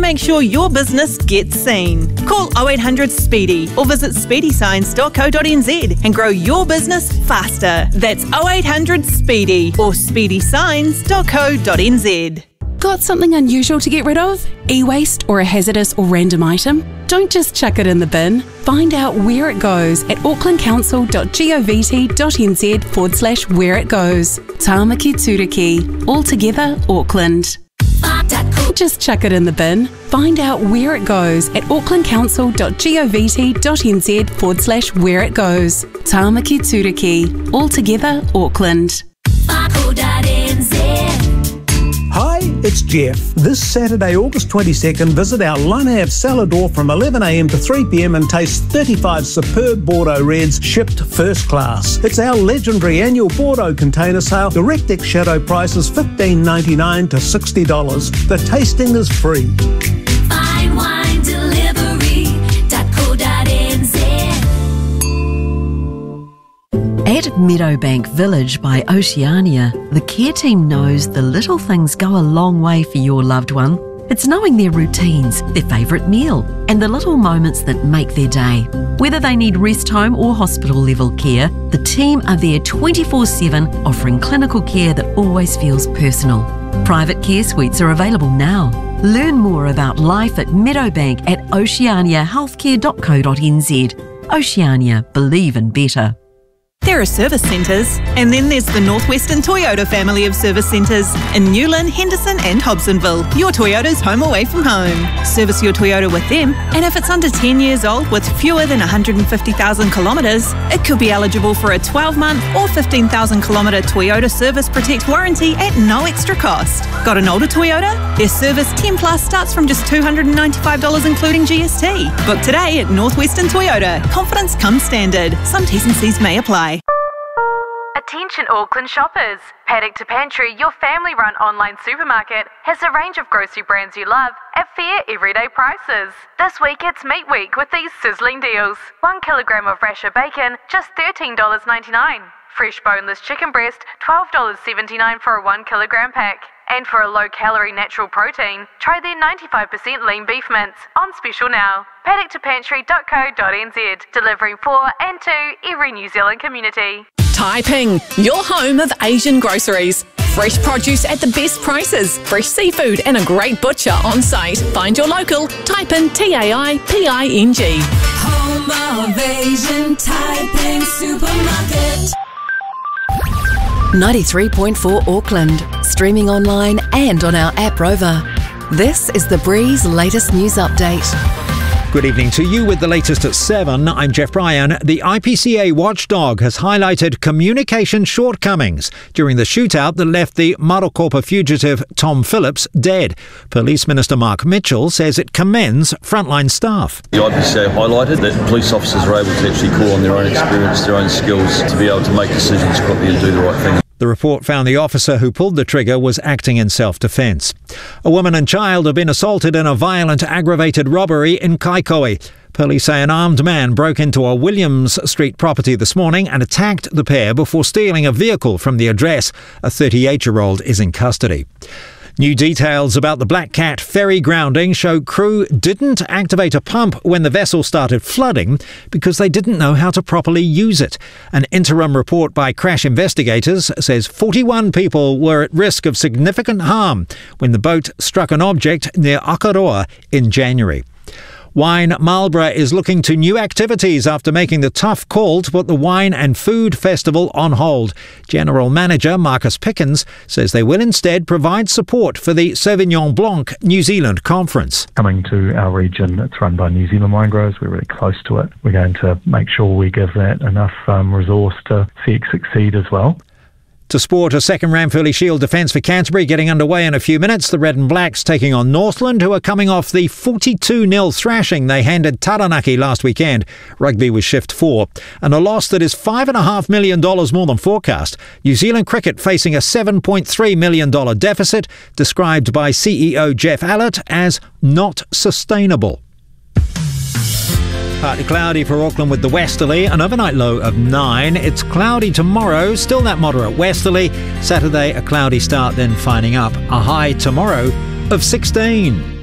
make sure your business gets seen. Call 0800 SPEEDY or visit speedysigns.co.nz and grow your business faster. That's 0800 SPEEDY or speedysigns.co.nz. Got something unusual to get rid of? E-waste or a hazardous or random item? Don't just chuck it in the bin. Find out where it goes at aucklandcouncil.govt.nz/where it goes. Tāmaki Turiki. All together, Auckland. Don't just chuck it in the bin. Find out where it goes at aucklandcouncil.govt.nz/where it goes. Tāmaki Turiki. All together, Auckland. Hi, it's Jeff. This Saturday, August 22nd, visit our Lanav Salador from 11am to 3pm and taste 35 superb Bordeaux Reds shipped first class. It's our legendary annual Bordeaux container sale. Direct ex shadow price is $15.99 to $60. The tasting is free. Fine wine delivery.co.nz. At Meadowbank Village by Oceania, the care team knows the little things go a long way for your loved one. It's knowing their routines, their favourite meal, and the little moments that make their day. Whether they need rest home or hospital level care, the team are there 24/7, offering clinical care that always feels personal. Private care suites are available now. Learn more about life at Meadowbank at oceaniahealthcare.co.nz. Oceania, believe in better. There are service centres, and then there's the Northwestern Toyota family of service centres in Newlyn, Henderson and Hobsonville. Your Toyota's home away from home. Service your Toyota with them, and if it's under 10 years old with fewer than 150,000 kilometres, it could be eligible for a 12-month or 15,000 kilometre Toyota Service Protect warranty at no extra cost. Got an older Toyota? Their service 10 plus starts from just $295 including GST. Book today at Northwestern Toyota. Confidence comes standard. Some T's and C's may apply. Attention Auckland shoppers! Paddock to Pantry, your family-run online supermarket, has a range of grocery brands you love at fair everyday prices. This week it's Meat Week with these sizzling deals. 1 kilogram of rasher bacon, just $13.99. Fresh boneless chicken breast, $12.79 for a 1 kilogram pack. And for a low-calorie natural protein, try their 95% lean beef mince, on special now. paddocktoPantry.co.nz, delivering for and to every New Zealand community. Taiping, your home of Asian groceries. Fresh produce at the best prices, fresh seafood and a great butcher on site. Find your local, Taiping, Taiping. Home of Asian Taiping Supermarket. 93.4 Auckland, streaming online and on our app Rover. This is The Breeze latest news update. Good evening to you with the latest at 7. I'm Jeff Bryan. The IPCA watchdog has highlighted communication shortcomings during the shootout that left the Marokopa fugitive Tom Phillips dead. Police Minister Mark Mitchell says it commends frontline staff. The IPCA highlighted that police officers are able to actually call on their own experience, their own skills to be able to make decisions quickly and do the right thing. The report found the officer who pulled the trigger was acting in self-defence. A woman and child have been assaulted in a violent, aggravated robbery in Kaikoui. Police say an armed man broke into a Williams Street property this morning and attacked the pair before stealing a vehicle from the address. A 38-year-old is in custody. New details about the Black Cat ferry grounding show crew didn't activate a pump when the vessel started flooding because they didn't know how to properly use it. An interim report by crash investigators says 41 people were at risk of significant harm when the boat struck an object near Akaroa in January. Wine Marlborough is looking to new activities after making the tough call to put the Wine and Food Festival on hold. General Manager Marcus Pickens says they will instead provide support for the Sauvignon Blanc New Zealand Conference. Coming to our region, it's run by New Zealand wine growers. We're really close to it. We're going to make sure we give that enough resource to see it succeed as well. To sport, a second Ranfurly Shield defence for Canterbury getting underway in a few minutes. The Red and Blacks taking on Northland, who are coming off the 42-0 thrashing they handed Taranaki last weekend. Rugby was shift 4. And a loss that is $5.5 million more than forecast. New Zealand cricket facing a $7.3 million deficit, described by CEO Jeff Allett as not sustainable. Partly cloudy for Auckland with the westerly, an overnight low of 9. It's cloudy tomorrow, still that moderate westerly. Saturday, a cloudy start, then finding up. A high tomorrow of 16.